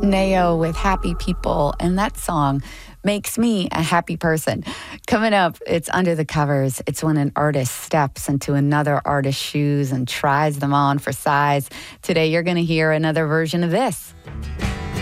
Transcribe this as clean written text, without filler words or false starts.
Nao with Happy People, and that song makes me a happy person. Coming up, it's Under the Covers. It's when an artist steps into another artist's shoes and tries them on for size. Today, you're going to hear another version of this.